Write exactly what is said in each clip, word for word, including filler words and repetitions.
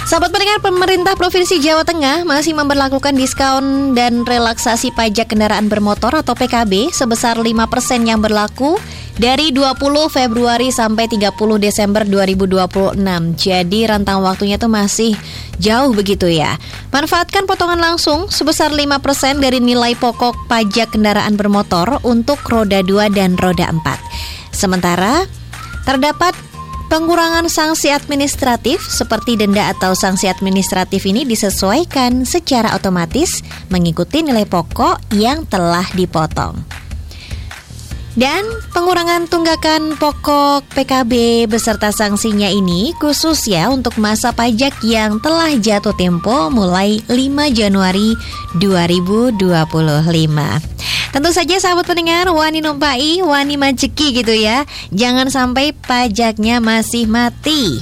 Sahabat pendengar, pemerintah Provinsi Jawa Tengah masih memberlakukan diskon dan relaksasi pajak kendaraan bermotor atau P K B sebesar lima persen yang berlaku dari dua puluh Februari sampai tiga puluh Desember dua ribu dua puluh enam. Jadi rentang waktunya tuh masih jauh begitu ya. Manfaatkan potongan langsung sebesar lima persen dari nilai pokok pajak kendaraan bermotor untuk roda dua dan roda empat. Sementara terdapat pengurangan sanksi administratif seperti denda atau sanksi administratif ini disesuaikan secara otomatis mengikuti nilai pokok yang telah dipotong. Dan pengurangan tunggakan pokok P K B beserta sanksinya ini khusus ya untuk masa pajak yang telah jatuh tempo mulai lima Januari dua ribu dua puluh lima. Tentu saja sahabat pendengar, wani numpai, wani majeki gitu ya. Jangan sampai pajaknya masih mati.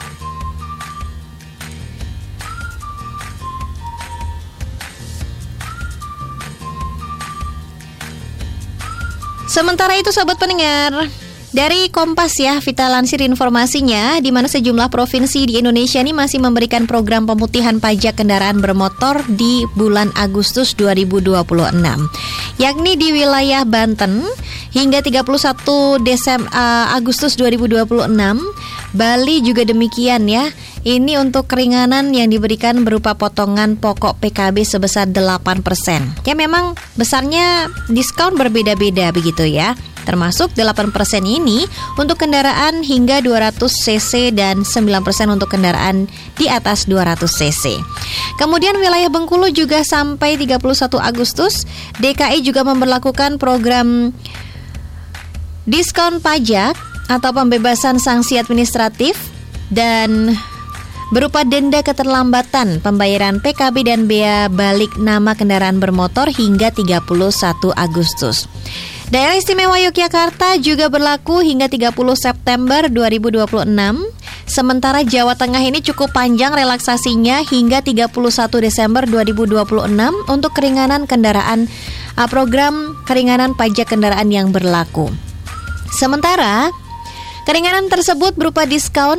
Sementara itu sahabat pendengar, dari Kompas ya, kita lansir informasinya di mana sejumlah provinsi di Indonesia ini masih memberikan program pemutihan pajak kendaraan bermotor di bulan Agustus dua ribu dua puluh enam. Yakni di wilayah Banten hingga tiga puluh satu Desember uh, Agustus dua ribu dua puluh enam. Bali juga demikian ya. Ini untuk keringanan yang diberikan berupa potongan pokok P K B sebesar delapan persen. Ya memang besarnya diskon berbeda-beda begitu ya. Termasuk delapan persen ini untuk kendaraan hingga dua ratus cc dan sembilan persen untuk kendaraan di atas dua ratus cc. Kemudian wilayah Bengkulu juga sampai tiga puluh satu Agustus, D K I juga memberlakukan program diskon pajak atau pembebasan sanksi administratif dan berupa denda keterlambatan pembayaran P K B dan bea balik nama kendaraan bermotor hingga tiga puluh satu Agustus. Daerah Istimewa Yogyakarta juga berlaku hingga tiga puluh September dua ribu dua puluh enam. Sementara Jawa Tengah ini cukup panjang relaksasinya hingga tiga puluh satu Desember dua ribu dua puluh enam untuk keringanan kendaraan, program keringanan pajak kendaraan yang berlaku. Sementara keringanan tersebut berupa diskon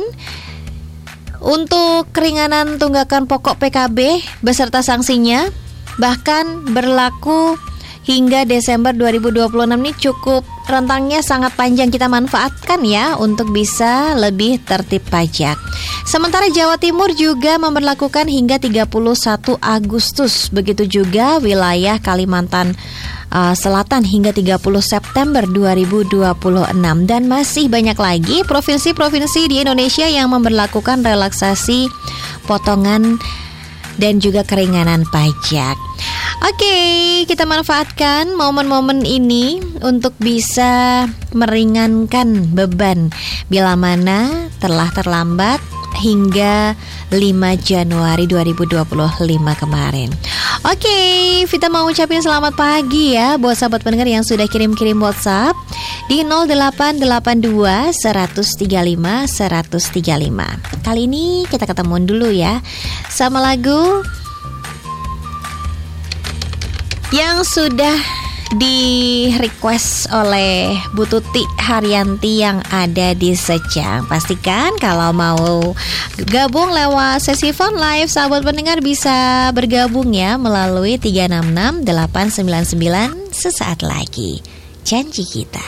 untuk keringanan tunggakan pokok P K B beserta sanksinya, bahkan berlaku hingga Desember dua ribu dua puluh enam. Ini cukup rentangnya sangat panjang, kita manfaatkan ya untuk bisa lebih tertib pajak. Sementara Jawa Timur juga memberlakukan hingga tiga puluh satu Agustus. Begitu juga wilayah Kalimantan uh, Selatan hingga tiga puluh September dua ribu dua puluh enam. Dan masih banyak lagi provinsi-provinsi di Indonesia yang memberlakukan relaksasi potongan dan juga keringanan pajak. Oke, kita manfaatkan momen-momen ini untuk bisa meringankan beban bila mana telah terlambat hingga lima Januari dua ribu dua puluh lima kemarin. Oke, Vita mau ucapin selamat pagi ya buat sahabat pendengar yang sudah kirim-kirim WhatsApp di nol delapan delapan dua satu nol tiga lima satu nol tiga lima. Kali ini kita ketemuan dulu ya sama lagu yang sudah di request oleh Bu Tuti Haryanti yang ada di Secang. Pastikan kalau mau gabung lewat sesi phone live, sahabat pendengar bisa bergabung ya melalui tiga enam enam delapan sembilan sembilan sesaat lagi. Janji kita.